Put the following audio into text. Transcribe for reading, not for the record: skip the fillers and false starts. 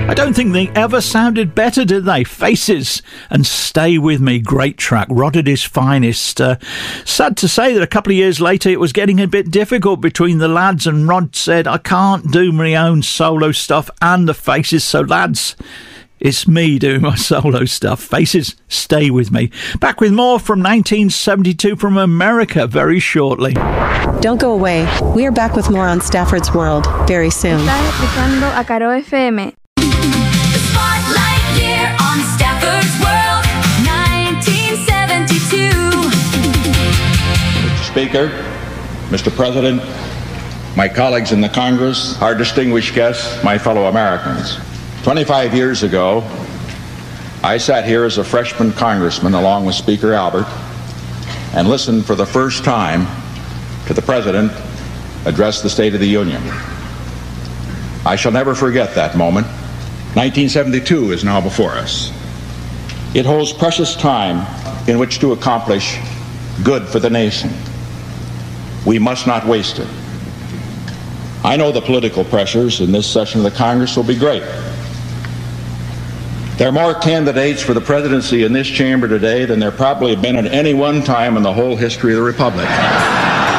I don't think they ever sounded better, did they? Faces and Stay With Me, great track. Rod at his finest. Sad to say that a couple of years later it was getting a bit difficult between the lads, and Rod said, I can't do my own solo stuff and the Faces, so lads, it's me doing my solo stuff. Faces, Stay With Me. Back with more from 1972 from America very shortly. Don't go away. We are back with more on Stafford's World very soon. Estás escuchando a Caro FM. The Spotlight Year on Stafford's World, 1972. Mr. Speaker, Mr. President, my colleagues in the Congress, our distinguished guests, my fellow Americans. 25 years ago, I sat here as a freshman congressman along with Speaker Albert and listened for the first time to the President address the State of the Union. I shall never forget that moment. 1972 is now before us. It holds precious time in which to accomplish good for the nation. We must not waste it. I know the political pressures in this session of the Congress will be great. There are more candidates for the presidency in this chamber today than there probably have been at any one time in the whole history of the Republic.